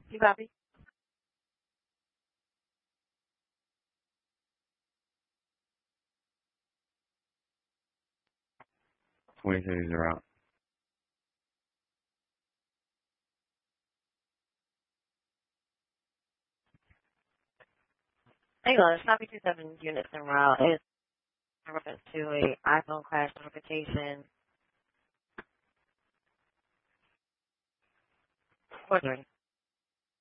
You copy? 20 cities are out. Hang on, it's copy 27 units en route. It's in reference to a iPhone crash notification. 4:30.